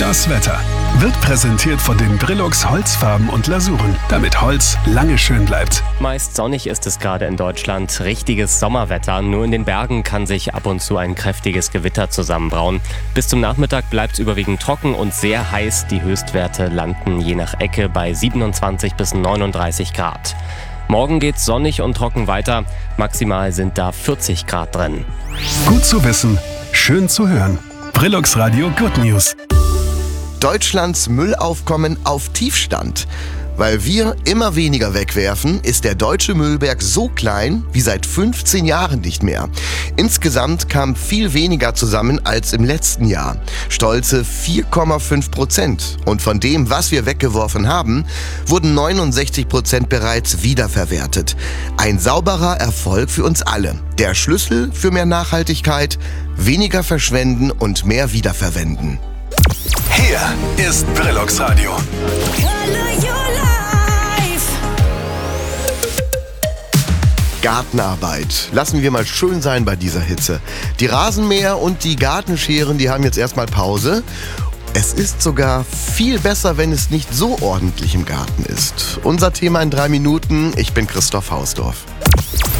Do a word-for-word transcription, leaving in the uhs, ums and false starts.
Das Wetter wird präsentiert von den Brilux Holzfarben und Lasuren, damit Holz lange schön bleibt. Meist sonnig ist es gerade in Deutschland. Richtiges Sommerwetter. Nur in den Bergen kann sich ab und zu ein kräftiges Gewitter zusammenbrauen. Bis zum Nachmittag bleibt es überwiegend trocken und sehr heiß. Die Höchstwerte landen je nach Ecke bei siebenundzwanzig bis neununddreißig Grad. Morgen geht's sonnig und trocken weiter. Maximal sind da vierzig Grad drin. Gut zu wissen, schön zu hören. Brilux Radio Good News. Deutschlands Müllaufkommen auf Tiefstand. Weil wir immer weniger wegwerfen, ist der deutsche Müllberg so klein wie seit fünfzehn Jahren nicht mehr. Insgesamt kam viel weniger zusammen als im letzten Jahr. Stolze vier Komma fünf Prozent. Und von dem, was wir weggeworfen haben, wurden neunundsechzig Prozent bereits wiederverwertet. Ein sauberer Erfolg für uns alle. Der Schlüssel für mehr Nachhaltigkeit, weniger verschwenden und mehr wiederverwenden. Hier ist Brilux Radio. Gartenarbeit. Lassen wir mal schön sein bei dieser Hitze. Die Rasenmäher und die Gartenscheren, die haben jetzt erstmal Pause. Es ist sogar viel besser, wenn es nicht so ordentlich im Garten ist. Unser Thema in drei Minuten. Ich bin Christoph Hausdorf.